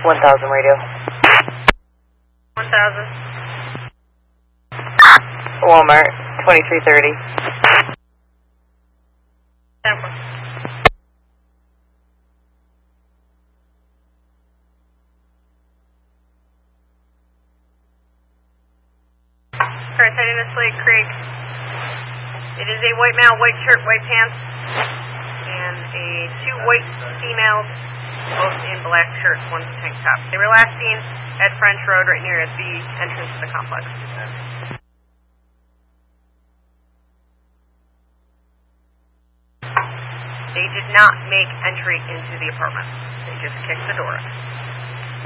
1000 radio. 1000. Walmart, 2330. Temple. Current heading to Slade Creek. It is a white male, white shirt, white pants, and two white females, both in black shirts, one's a tank top. They were last seen at French Road right near the entrance to the complex. They did not make entry into the apartment. They just kicked the door in.